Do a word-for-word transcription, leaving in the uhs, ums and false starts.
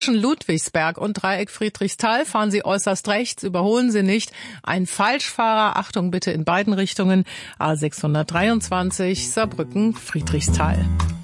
Zwischen Ludwigsberg und Dreieck Friedrichsthal fahren Sie äußerst rechts, überholen Sie nicht. Ein Falschfahrer, Achtung bitte in beiden Richtungen, A sechshundertdreiundzwanzig Saarbrücken Friedrichsthal.